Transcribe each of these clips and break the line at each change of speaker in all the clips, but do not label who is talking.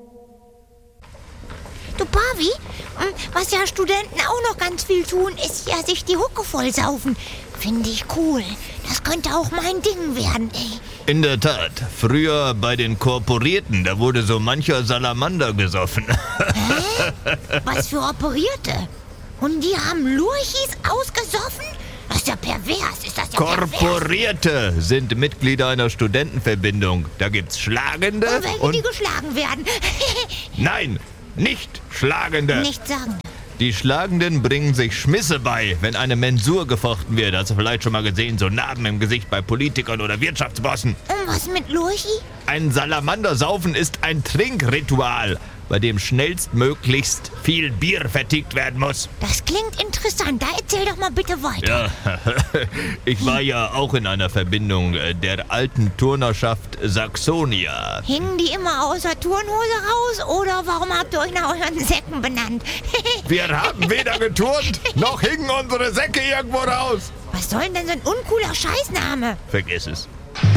Du Pavi, was ja Studenten auch noch ganz viel tun, ist ja sich die Hucke voll saufen. Finde ich cool. Das könnte auch mein Ding werden, ey.
In der Tat, früher bei den Korporierten, da wurde so mancher Salamander gesoffen.
Hä? Was für Operierte? Und die haben Lurchis ausgesoffen? Das ist ja pervers, ist das ja
Korporierte sind Mitglieder einer Studentenverbindung. Da gibt's Schlagende
und welche, die geschlagen werden.
Nein, nicht Schlagende.
Nicht sagen.
Die Schlagenden bringen sich Schmisse bei, wenn eine Mensur gefochten wird. Hast du vielleicht schon mal gesehen, so Narben im Gesicht bei Politikern oder Wirtschaftsbossen.
Und was mit Lurchi?
Ein Salamandersaufen ist ein Trinkritual, bei dem schnellstmöglichst viel Bier vertickt werden muss.
Das klingt interessant. Da erzähl doch mal bitte weiter.
Ja, ich war ja auch in einer Verbindung der alten Turnerschaft Saxonia.
Hingen die immer aus der Turnhose raus oder warum habt ihr euch nach euren Säcken benannt?
Wir haben weder geturnt, noch hingen unsere Säcke irgendwo raus.
Was soll denn so ein uncooler Scheißname?
Vergiss es.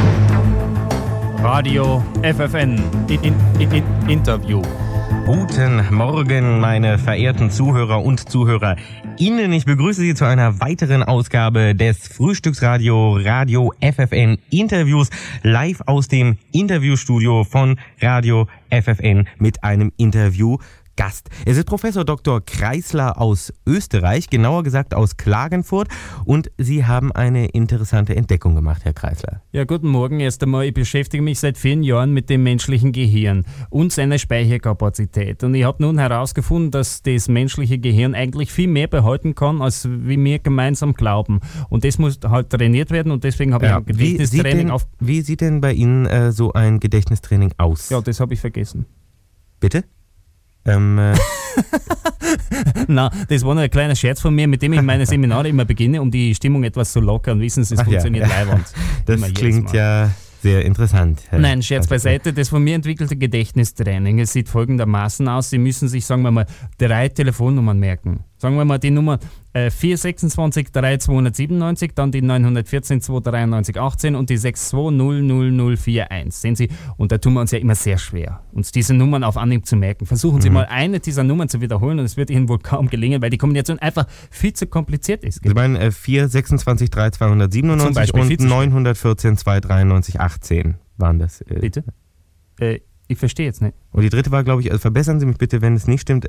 Radio FFN Interview.
Guten Morgen, meine verehrten Zuhörer und ZuhörerInnen. Ich begrüße Sie zu einer weiteren Ausgabe des Frühstücksradio Radio FFN Interviews live aus dem Interviewstudio von Radio FFN mit einem Interviewgast. Es ist Professor Dr. Kreisler aus Österreich, genauer gesagt aus Klagenfurt, und Sie haben eine interessante Entdeckung gemacht, Herr Kreisler.
Ja, guten Morgen. Erst einmal, ich beschäftige mich seit vielen Jahren mit dem menschlichen Gehirn und seiner Speicherkapazität. Und ich habe nun herausgefunden, dass das menschliche Gehirn eigentlich viel mehr behalten kann, als wie wir gemeinsam glauben. Und das muss halt trainiert werden und deswegen habe ich ein Gedächtnistraining
Wie sieht denn bei Ihnen so ein Gedächtnistraining aus?
Ja, das habe ich vergessen.
Bitte?
Na, das war nur ein kleiner Scherz von mir, mit dem ich meine Seminare immer beginne, um die Stimmung etwas zu lockern. Wissen Sie, es funktioniert leiwand.
Das klingt ja sehr interessant.
Nein, Scherz beiseite. Das von mir entwickelte Gedächtnistraining, es sieht folgendermaßen aus. Sie müssen sich, sagen wir mal, 3 Telefonnummern merken. Sagen wir mal die Nummer 426 3297, dann die 914 293 18 und die 6200041. Sehen Sie, und da tun wir uns ja immer sehr schwer, uns diese Nummern auf Anhieb zu merken. Versuchen Sie mal eine dieser Nummern zu wiederholen und es wird Ihnen wohl kaum gelingen, weil die Kombination einfach viel zu kompliziert ist.
Sie meinen 426 3297 und 914 293 18 waren das.
Bitte? Ich verstehe jetzt nicht.
Und die dritte war, glaube ich, verbessern Sie mich bitte, wenn es nicht stimmt,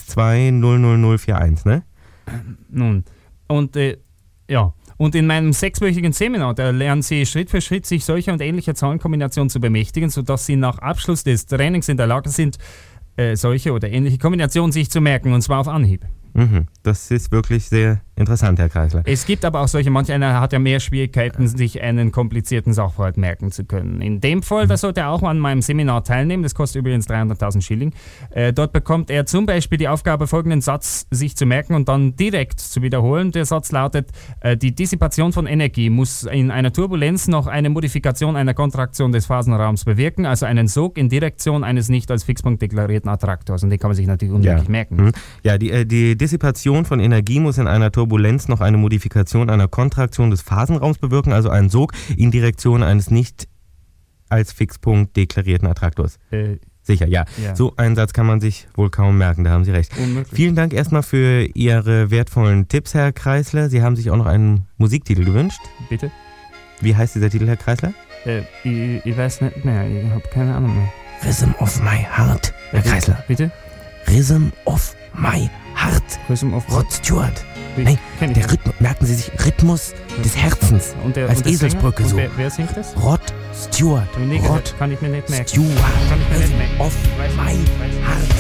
6200041, ne?
Nun, und ja. Und in meinem 6-wöchigen Seminar, da lernen Sie Schritt für Schritt, sich solcher und ähnlicher Zahlenkombinationen zu bemächtigen, sodass Sie nach Abschluss des Trainings in der Lage sind, solche oder ähnliche Kombinationen sich zu merken, und zwar auf Anhieb.
Das ist wirklich sehr interessant, Herr Kreisler.
Es gibt aber auch solche, manch einer hat ja mehr Schwierigkeiten, sich einen komplizierten Sachverhalt merken zu können. In dem Fall, da sollte er auch an meinem Seminar teilnehmen, das kostet übrigens 300.000 Schilling. Dort bekommt er zum Beispiel die Aufgabe, folgenden Satz sich zu merken und dann direkt zu wiederholen. Der Satz lautet, die Dissipation von Energie muss in einer Turbulenz noch eine Modifikation einer Kontraktion des Phasenraums bewirken, also einen Sog in Direktion eines nicht als Fixpunkt deklarierten Attraktors. Und den kann man sich natürlich unmöglich merken.
Ja, die Dissipation von Energie muss in einer Turbulenz noch eine Modifikation einer Kontraktion des Phasenraums bewirken, also einen Sog in Direktion eines nicht als Fixpunkt deklarierten Attraktors. Sicher, ja. So einen Satz kann man sich wohl kaum merken, da haben Sie recht.
Unmöglich.
Vielen Dank erstmal für Ihre wertvollen Tipps, Herr Kreisler. Sie haben sich auch noch einen Musiktitel gewünscht.
Bitte?
Wie heißt dieser Titel, Herr Kreisler?
Ich weiß nicht mehr, ich habe keine Ahnung mehr.
Rhythm of my heart, Herr Kreisler.
Bitte?
Rhythm of my heart.
Rhythm of
Rod Stewart. Nein, der Rhythmus, merken Sie sich, Rhythmus des Herzens. Als Eselsbrücke so.
Wer singt das?
Rod Stewart.
Kann ich mir nicht merken.
Stewart.
Kann ich mir nicht merken.
Of my heart.